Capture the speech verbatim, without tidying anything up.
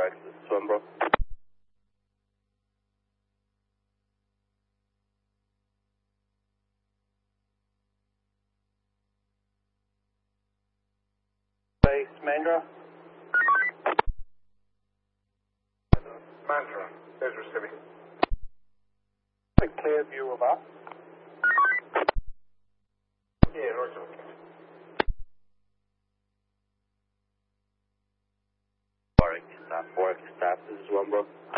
X, this is Swinbrook. Base Mandra. Mandra, there's receiving. A clear view of us. Yeah, Roger. four X, uh, four X staff, this is Swinbrook.